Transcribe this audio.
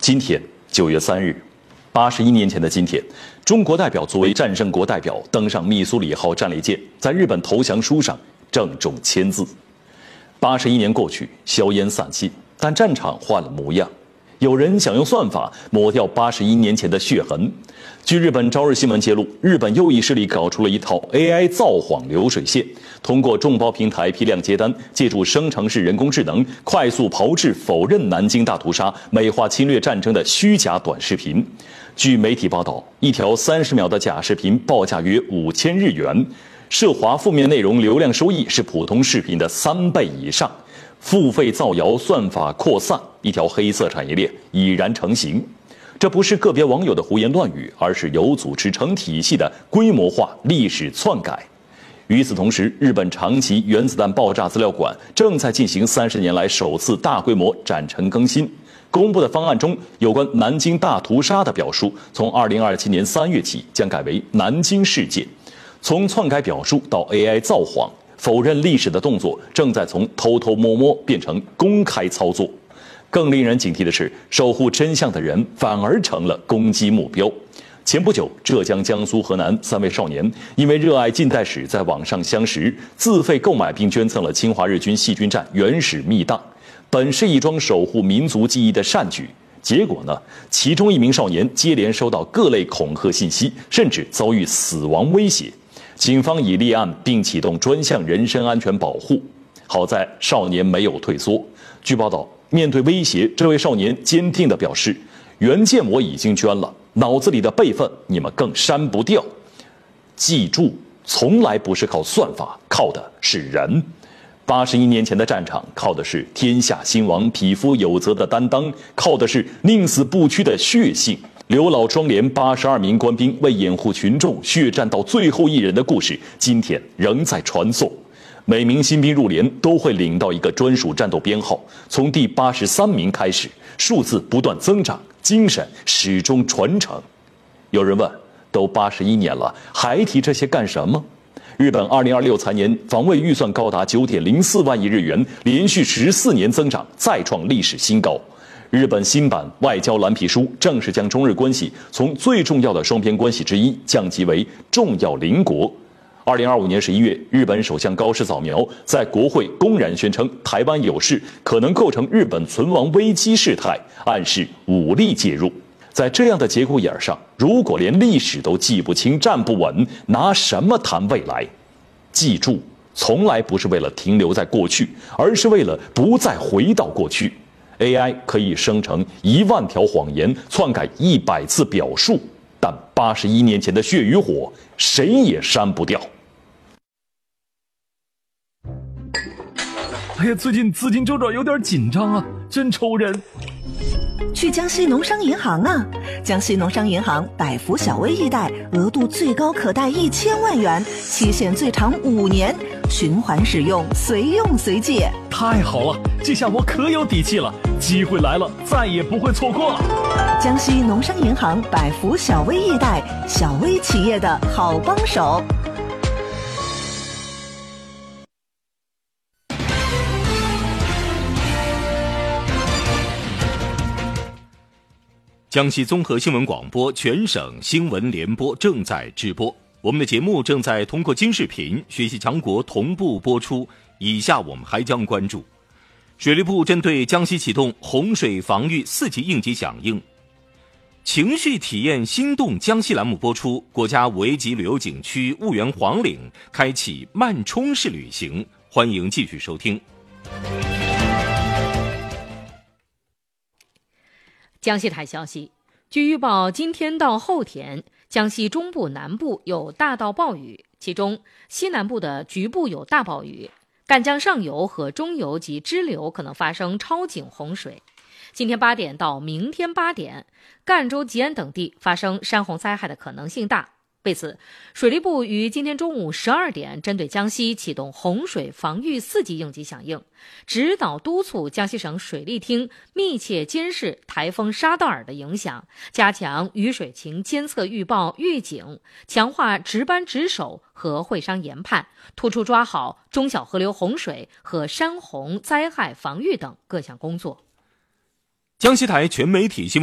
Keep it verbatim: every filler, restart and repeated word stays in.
今天九月三日，八十一年前的今天，中国代表作为战胜国代表登上密苏里号战列舰，在日本投降书上郑重签字。八十一年过去，硝烟散尽，但战场换了模样。有人想用算法抹掉八十一年前的血痕。据日本朝日新闻揭露，日本右翼势力搞出了一套 A I 造谎流水线，通过众包平台批量接单，借助生成式人工智能，快速炮制否认南京大屠杀、美化侵略战争的虚假短视频。据媒体报道，一条三十秒的假视频报价约五千日元，涉华负面内容流量收益是普通视频的三倍以上。付费造谣算法扩散，一条黑色产业链已然成型。这不是个别网友的胡言乱语，而是有组织成体系的规模化历史篡改。与此同时，日本长崎原子弹爆炸资料馆正在进行三十年来首次大规模展陈更新。公布的方案中，有关南京大屠杀的表述，从二零二七年三月起将改为南京事件。从篡改表述到 A I 造谎、否认历史的动作，正在从偷偷摸摸变成公开操作。更令人警惕的是，守护真相的人反而成了攻击目标。前不久，浙江、江苏、河南三位少年因为热爱近代史，在网上相识，自费购买并捐赠了侵华日军细菌战原始密档，本是一桩守护民族记忆的善举。结果呢，其中一名少年接连收到各类恐吓信息，甚至遭遇死亡威胁。警方已立案并启动专项人身安全保护。好在少年没有退缩。据报道，面对威胁，这位少年坚定地表示：“原件我已经捐了，脑子里的备份你们更删不掉。”记住，从来不是靠算法，靠的是人。八十一年前的战场，靠的是天下兴亡、匹夫有责的担当，靠的是宁死不屈的血性。刘老庄连八十二名官兵为掩护群众血战到最后一人的故事，今天仍在传颂。每名新兵入连都会领到一个专属战斗编号，从第八十三名开始，数字不断增长，精神始终传承。有人问，都八十一年了，还提这些干什么？日本二零二六财年防卫预算高达九点零四万亿日元，连续十四年增长，再创历史新高。日本新版外交蓝皮书正式将中日关系从最重要的双边关系之一降级为重要邻国。二零二五年十一月，日本首相高市早苗在国会公然宣称台湾有事，可能构成日本存亡危机事态，暗示武力介入。在这样的节骨眼上，如果连历史都记不清、站不稳，拿什么谈未来？记住，从来不是为了停留在过去，而是为了不再回到过去。A I 可以生成一万条谎言，篡改一百次表述，但八十一年前的血与火，谁也删不掉。 哎呀，最近资金周转有点紧张啊，真愁人。 去江西农商银行啊！江西农商银行百福小微易贷，额度最高可贷一千万元，期限最长五年，循环使用，随用随借。 太好了，这下我可有底气了，机会来了，再也不会错过了。 江西农商银行百福小微易贷，小微企业的好帮手。 江西综合新闻广播全省新闻联播正在直播，我们的节目正在通过金视频、学习强国同步播出。以下我们还将关注：水利部针对江西启动洪水防御四级应急响应；情绪体验心动江西栏目播出；国家五 A 级旅游景区婺源黄岭开启慢冲式旅行。欢迎继续收听。 江西台消息，据预报，今天到后天，江西中部、南部有大到暴雨，其中西南部的局部有大暴雨，赣江上游和中游及支流可能发生超警洪水。今天八点到明天八点，赣州、吉安等地发生山洪灾害的可能性大。为此，水利部于今天中午十二点针对江西启动洪水防御四级应急响应，指导督促江西省水利厅密切监视台风沙道尔的影响，加强雨水情监测预报预警，强化值班值守和会商研判，突出抓好中小河流洪水和山洪灾害防御等各项工作。 江西台全媒体新闻